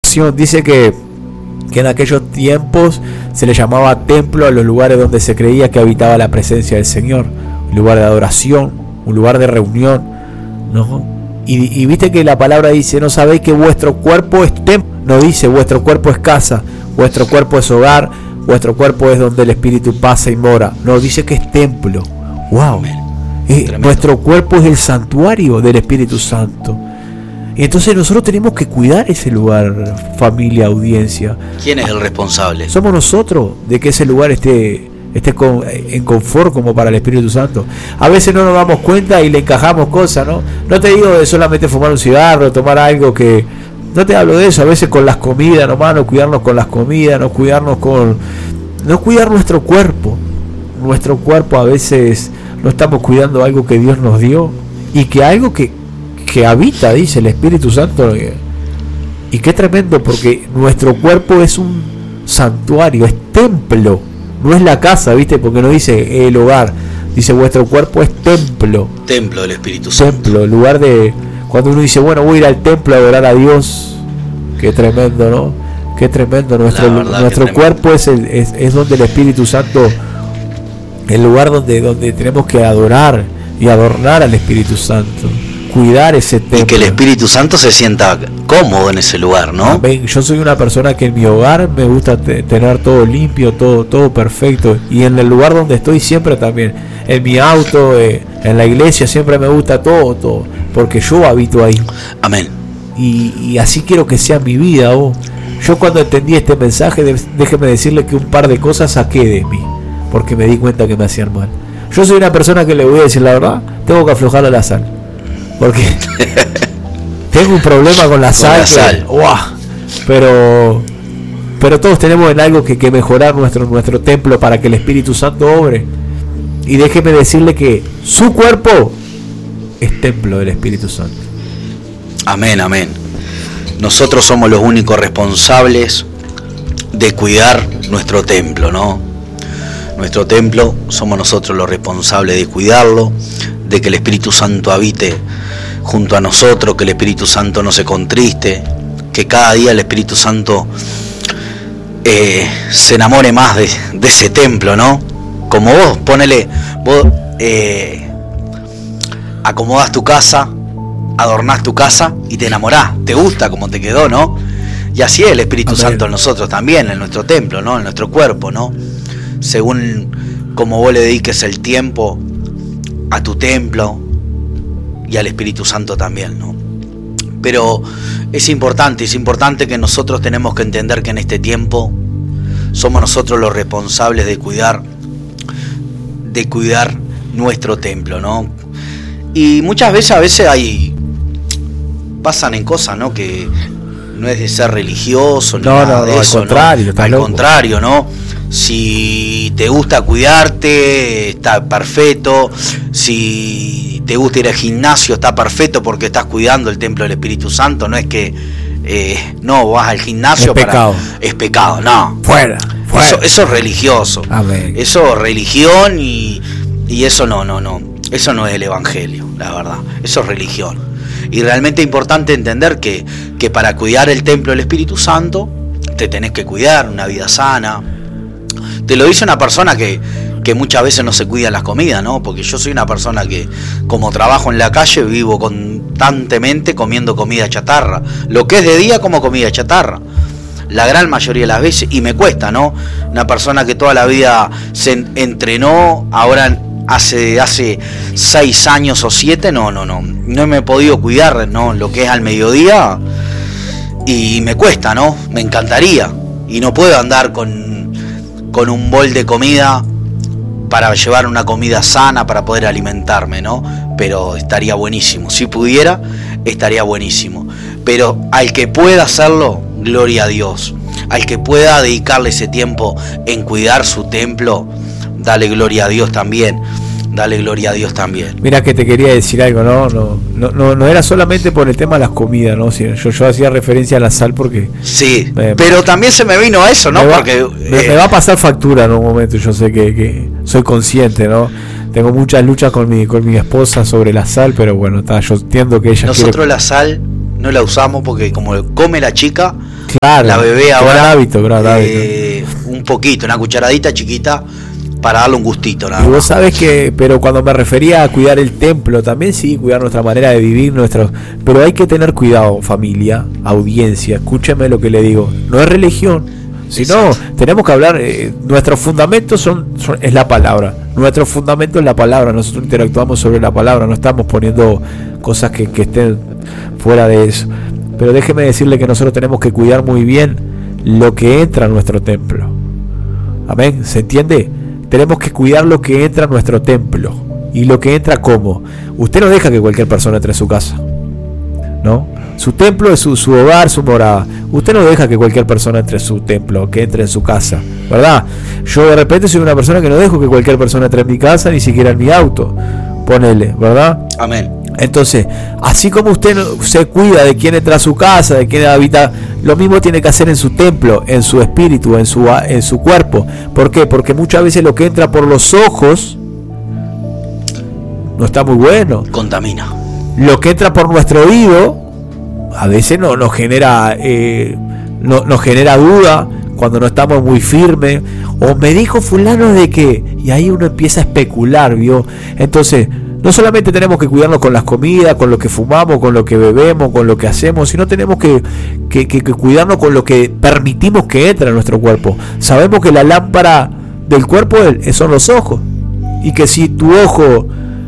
adoración. Dice que en aquellos tiempos se le llamaba templo a los lugares donde se creía que habitaba la presencia del Señor, un lugar de adoración, un lugar de reunión, ¿no? Y viste que la palabra dice, no sabéis que vuestro cuerpo es templo, no dice vuestro cuerpo es casa, vuestro cuerpo es hogar, vuestro cuerpo es donde el Espíritu pasa y mora, no, dice que es templo. Wow, nuestro cuerpo es el santuario del Espíritu Santo. Y entonces nosotros tenemos que cuidar ese lugar, familia, audiencia. ¿Quién es el responsable? Somos nosotros de que ese lugar esté en confort como para el Espíritu Santo. A veces no nos damos cuenta y le encajamos cosas, ¿no? No te digo de solamente fumar un cigarro, tomar algo que... No te hablo de eso, a veces con las comidas, nomás no cuidarnos con las comidas, no cuidar nuestro cuerpo. Nuestro cuerpo a veces no estamos cuidando algo que Dios nos dio y que algo que habita, dice el Espíritu Santo. Y qué tremendo, porque nuestro cuerpo es un santuario, es templo. No es la casa, ¿viste? Porque no dice el hogar. Dice vuestro cuerpo es templo. Templo del Espíritu Santo. Templo, el lugar de... Cuando uno dice, bueno, voy a ir al templo a adorar a Dios. Qué tremendo, ¿no? Qué tremendo. Nuestro cuerpo es donde el Espíritu Santo... El lugar donde tenemos que adorar y adornar al Espíritu Santo. Cuidar ese templo. Y que el Espíritu Santo se sienta cómodo en ese lugar, ¿no? Amén. Yo soy una persona que en mi hogar me gusta tener todo limpio, todo perfecto. Y en el lugar donde estoy siempre también. En mi auto, en la iglesia siempre me gusta todo. Porque yo habito ahí. Amén. Y así quiero que sea mi vida. Yo cuando entendí este mensaje, déjeme decirle que un par de cosas saqué de mí. Porque me di cuenta que me hacían mal. Yo soy una persona que le voy a decir la verdad, tengo que aflojar a la sal. Porque tengo un problema con la sal. Pero todos tenemos en algo que mejorar nuestro templo para que el Espíritu Santo obre. Y déjeme decirle que su cuerpo es templo del Espíritu Santo. Amén, amén. Nosotros somos los únicos responsables de cuidar nuestro templo, ¿no? Nuestro templo somos nosotros los responsables de cuidarlo, de que el Espíritu Santo habite junto a nosotros, que el Espíritu Santo no se contriste, que cada día el Espíritu Santo se enamore más de ese templo, ¿no? Como vos acomodás tu casa, adornás tu casa y te enamorás, te gusta como te quedó, ¿no? Y así es el Espíritu Amén. Santo en nosotros también, en nuestro templo, ¿no? En nuestro cuerpo, ¿no? Según como vos le dediques el tiempo a tu templo y al Espíritu Santo también, ¿no? Pero es importante que nosotros tenemos que entender que en este tiempo somos nosotros los responsables de cuidar nuestro templo, ¿no? Y muchas veces pasan en cosas, ¿no? Que no es de ser religioso, ni nada de eso, al contrario, ¿no? Si te gusta cuidarte, está perfecto. Si te gusta ir al gimnasio, está perfecto porque estás cuidando el templo del Espíritu Santo. No es que no vas al gimnasio es pecado, no. Fuera. Eso es religioso. Amén. Eso es religión y eso no. Eso no es el Evangelio, la verdad. Eso es religión. Y realmente es importante entender que para cuidar el templo del Espíritu Santo te tenés que cuidar, una vida sana. Te lo dice una persona que muchas veces no se cuida las comidas, ¿no? Porque yo soy una persona que, como trabajo en la calle, vivo constantemente comiendo comida chatarra. Lo que es de día como comida chatarra. La gran mayoría de las veces, y me cuesta, ¿no? Una persona que toda la vida se entrenó, ahora hace 6 años o 7, no me he podido cuidar, ¿no? Lo que es al mediodía, y me cuesta, ¿no? Me encantaría, y no puedo andar con un bol de comida para llevar una comida sana para poder alimentarme, ¿no? Pero estaría buenísimo, si pudiera, estaría buenísimo. Pero al que pueda hacerlo, gloria a Dios. Al que pueda dedicarle ese tiempo en cuidar su templo, dale gloria a Dios también. Dale gloria a Dios también. Mira que te quería decir algo, no era solamente por el tema de las comidas, ¿no? Yo hacía referencia a la sal porque... Sí, pero también se me vino a eso, ¿no? Me va a pasar factura en un momento, yo sé que soy consciente, ¿no? Tengo muchas luchas con mi esposa sobre la sal, pero bueno, yo entiendo que ella nosotros la sal no la usamos porque como come la chica, Claro, la bebé ahora gran hábito. Un poquito, una cucharadita chiquita para darle un gustito. Y vos sabés que, pero cuando me refería a cuidar el templo, también sí, cuidar nuestra manera de vivir, pero hay que tener cuidado, familia, audiencia, escúcheme lo que le digo, no es religión, sino tenemos que hablar, nuestros fundamentos es la palabra, nuestro fundamento es la palabra, nosotros interactuamos sobre la palabra, no estamos poniendo cosas que estén fuera de eso, pero déjeme decirle que nosotros tenemos que cuidar muy bien lo que entra a nuestro templo, amén, ¿se entiende? Tenemos que cuidar lo que entra a nuestro templo. ¿Y lo que entra cómo? Usted no deja que cualquier persona entre a su casa, ¿no? Su templo es su hogar, su morada. Usted no deja que cualquier persona entre a su templo, que entre en su casa, ¿verdad? Yo de repente soy una persona que no dejo que cualquier persona entre en mi casa, ni siquiera en mi auto. Ponele, ¿verdad? Amén. Entonces, así como usted se cuida de quién entra a su casa, de quién habita, lo mismo tiene que hacer en su templo, en su espíritu, en su cuerpo. ¿Por qué? Porque muchas veces lo que entra por los ojos no está muy bueno. Contamina. Lo que entra por nuestro oído a veces nos genera duda cuando no estamos muy firmes. O me dijo fulano de que, y ahí uno empieza a especular, ¿vio? Entonces, no solamente tenemos que cuidarnos con las comidas, con lo que fumamos, con lo que bebemos, con lo que hacemos, sino tenemos que cuidarnos con lo que permitimos que entre a nuestro cuerpo. Sabemos que la lámpara del cuerpo son los ojos, y que si tu ojo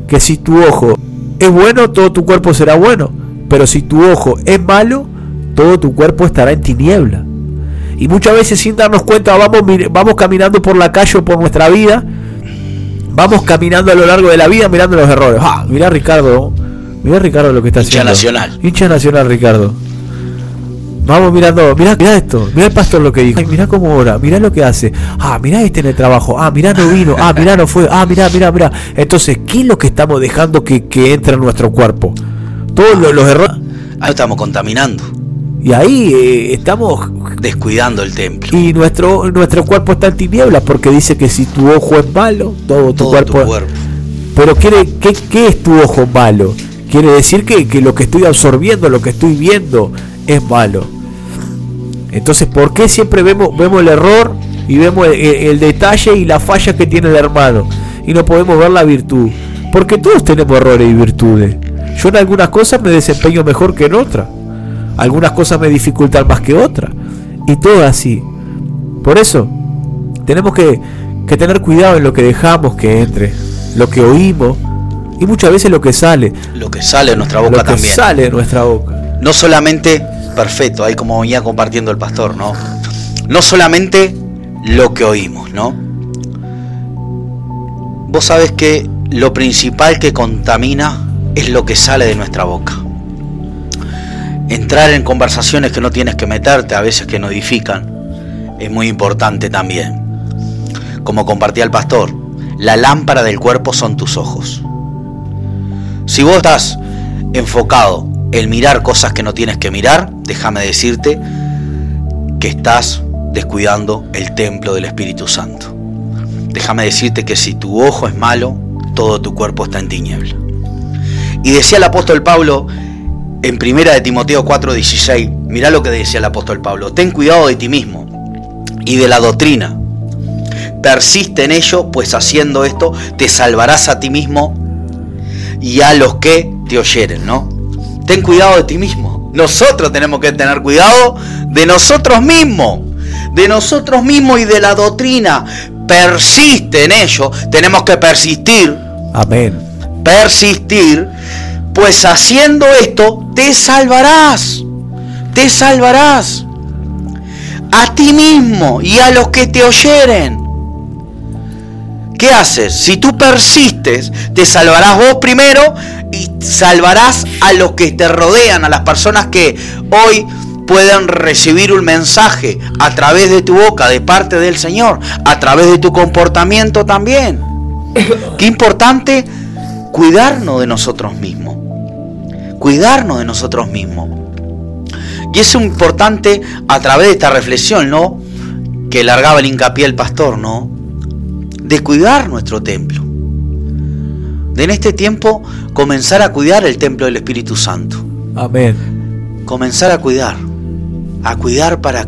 es bueno, todo tu cuerpo será bueno, pero si tu ojo es malo, todo tu cuerpo estará en tiniebla. Y muchas veces, sin darnos cuenta, vamos caminando por la calle o por nuestra vida. Vamos caminando a lo largo de la vida mirando los errores. Mirá Ricardo lo que está haciendo. Hincha nacional Ricardo. Vamos mirando, mirá esto, mirá el pastor lo que dijo. Ay, mirá cómo ora, mirá lo que hace. Mirá este en el trabajo. Mirá no vino. Mirá no fue. Mirá. Entonces, ¿qué es lo que estamos dejando que entre en nuestro cuerpo? Todos los errores. Ahí estamos contaminando. Y ahí estamos descuidando el templo. Y nuestro cuerpo está en tinieblas, porque dice que si tu ojo es malo, todo tu cuerpo. Pero ¿qué es tu ojo malo? Quiere decir que lo que estoy absorbiendo, lo que estoy viendo es malo. Entonces, ¿por qué siempre vemos el error y vemos el detalle y la falla que tiene el hermano y no podemos ver la virtud? Porque todos tenemos errores y virtudes. Yo en algunas cosas me desempeño mejor que en otras. Algunas cosas me dificultan más que otras. Y todo así. Por eso tenemos que tener cuidado en lo que dejamos que entre, lo que oímos y muchas veces lo que sale. Lo que sale de nuestra boca también. Lo que sale de nuestra boca. No solamente, perfecto, ahí como venía compartiendo el pastor, ¿no? No solamente lo que oímos, ¿no? Vos sabés que lo principal que contamina es lo que sale de nuestra boca. Entrar en conversaciones que no tienes que meterte, a veces que no edifican, es muy importante también. Como compartía el pastor, la lámpara del cuerpo son tus ojos. Si vos estás enfocado en mirar cosas que no tienes que mirar, déjame decirte que estás descuidando el templo del Espíritu Santo. Déjame decirte que si tu ojo es malo, todo tu cuerpo está en tiniebla. Y decía el apóstol Pablo en 1 de Timoteo 4:16, mirá lo que decía el apóstol Pablo: ten cuidado de ti mismo y de la doctrina, persiste en ello, pues haciendo esto te salvarás a ti mismo y a los que te oyeren, ¿no? Ten cuidado de ti mismo. Nosotros tenemos que tener cuidado de nosotros mismos y de la doctrina. Persiste en ello, tenemos que persistir. Amén. Persistir, pues haciendo esto te salvarás a ti mismo y a los que te oyeren. ¿Qué haces? Si tú persistes, te salvarás vos primero y salvarás a los que te rodean, a las personas que hoy pueden recibir un mensaje a través de tu boca de parte del Señor, a través de tu comportamiento también. Qué importante cuidarnos de nosotros mismos. Y es importante a través de esta reflexión, ¿no?, que largaba el hincapié el pastor, ¿no?, de cuidar nuestro templo. De en este tiempo comenzar a cuidar el templo del Espíritu Santo. Amén. Comenzar a cuidar. a cuidar para